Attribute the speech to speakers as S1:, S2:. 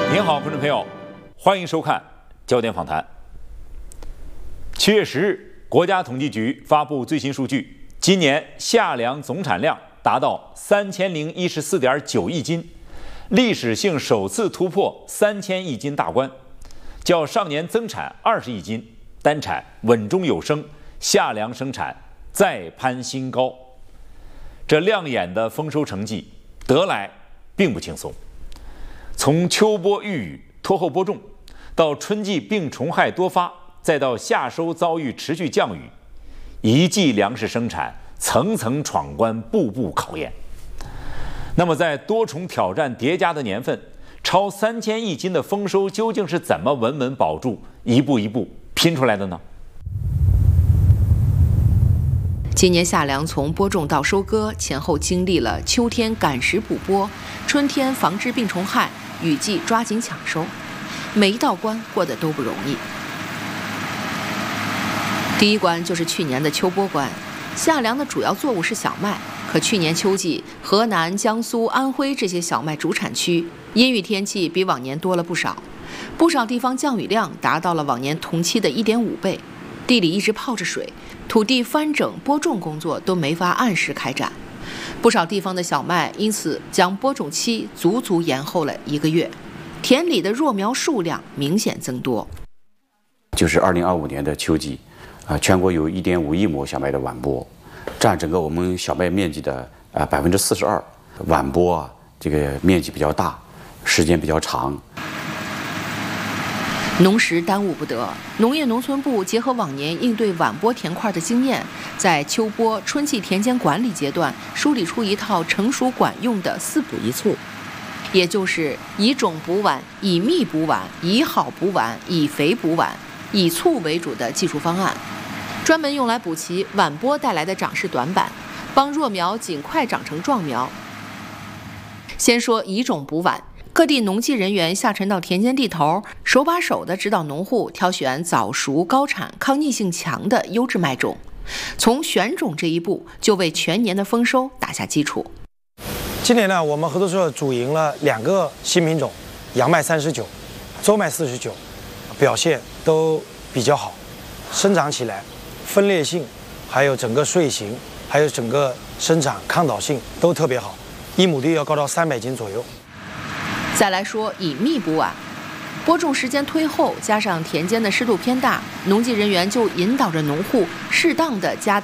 S1: 您好，观众朋友，欢迎收看焦点访谈。7月10日，国家统计局发布最新数据，今年夏粮总产量达到3014.9亿斤，历史性首次突破3000亿斤大关，较上年增产20亿斤，单产稳中有升，夏粮生产再攀新高。这亮眼的丰收成绩得来并不轻松。从秋播遇雨、拖后播种，到春季病虫害多发，再到夏收遭遇持续降雨，一季粮食生产层层闯关，步步考验。那么，在多重挑战叠加的年份，超3000亿斤的丰收究竟是怎么稳稳保住，一步一步拼出来的呢？
S2: 今年夏粮从播种到收割前后经历了秋天赶时补播、春天防治病虫害、雨季抓紧抢收，每一道关过得都不容易。第一关就是去年的秋播关，夏粮的主要作物是小麦，可去年秋季河南、江苏、安徽这些小麦主产区阴雨天气比往年多了不少，不少地方降雨量达到了往年同期的1.5倍，地里一直泡着水，土地翻整播种工作都没法按时开展，不少地方的小麦因此将播种期足足延后了1个月，田里的弱苗数量明显增多。
S3: 就是2025年的秋季，全国有1.5亿亩小麦的晚播，占整个我们小麦面积的42%。晚播这个面积比较大，时间比较长。
S2: 农时耽误不得，农业农村部结合往年应对晚播田块的经验，在秋播、春季田间管理阶段梳理出一套成熟管用的4补1促，也就是以种补晚、以密补晚、以好补晚、以肥补晚、以促为主的技术方案，专门用来补齐晚播带来的长势短板，帮弱苗尽快长成壮苗。先说以种补晚，各地农技人员下沉到田间地头，手把手地指导农户挑选早熟、高产、抗逆性强的优质麦种，从选种这一步就为全年的丰收打下基础。
S4: 今年呢，我们合作社主营了2个新品种，洋麦39、周麦49，表现都比较好，生长起来分裂性，还有整个穗型，还有整个生长抗倒性都特别好，1亩地要高到300斤左右。
S2: 再来说以密补晚，播种时间推后，加上田间的湿度偏大，农技人员就引导着农户适当的加